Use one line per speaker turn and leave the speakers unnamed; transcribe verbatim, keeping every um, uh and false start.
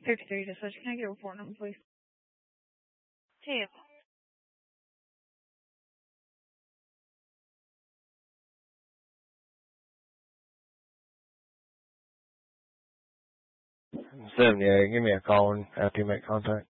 thirty-three dispatch. Can I get a report number, please? Hey.
seventy-eight, give me a call after you make contact.